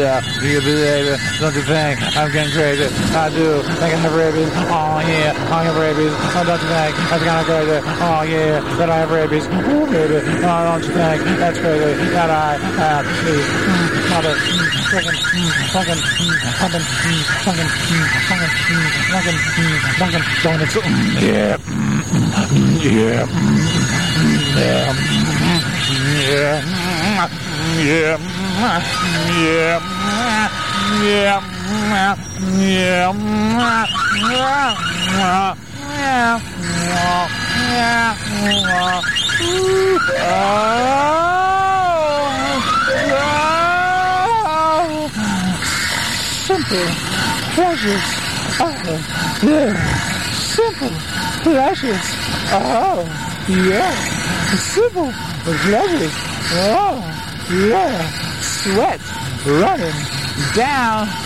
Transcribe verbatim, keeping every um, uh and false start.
Yeah, you baby, don't you think I'm getting crazy? I do, think I have rabies. Oh yeah, I have rabies. Oh, don't you think that's kind of crazy? Oh yeah, that I have rabies. Oh baby, oh, don't you think that's crazy? That I have these mother fucking fucking fucking fucking fucking fucking fucking donuts. Yeah, yeah, yeah, yeah, yeah, yeah, yeah, yeah, simple pleasures. Oh, yeah. Simple pleasures. Oh, yeah. Simple pleasures. Oh, yeah. Sweat running down